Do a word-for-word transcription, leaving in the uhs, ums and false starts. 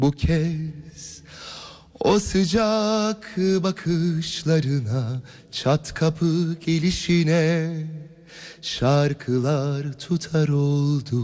Bu kez o sıcak bakışlarına, çat kapı gelişine şarkılar tutar oldu.